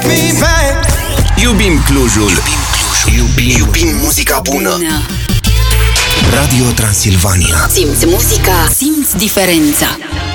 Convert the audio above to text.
take me back. Iubim Clujul. Iubim muzica bună. Radio Transilvania. Simți muzica, simți diferența.